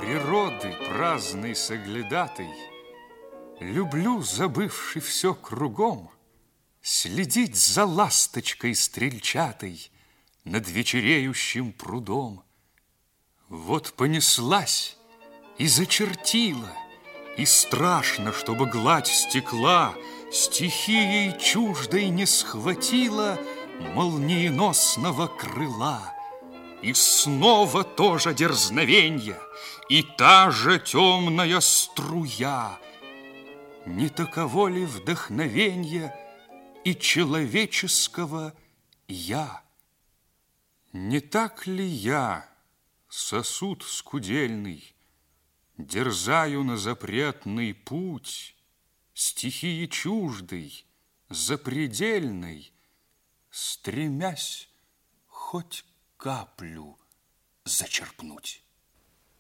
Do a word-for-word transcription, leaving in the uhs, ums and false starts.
Природы праздный соглядатый, люблю, забывши все кругом, следить за ласточкой стрельчатой над вечереющим прудом. Вот понеслась и зачертила, и страшно, чтобы гладь стекла стихией чуждой не схватила молниеносного крыла. И снова то же дерзновенье, и та же темная струя. Не таково ли вдохновенье и человеческого «я»? Не так ли я, сосуд скудельный, дерзаю на запретный путь, стихии чуждой, запредельной, стремясь хоть каплю зачерпнуть?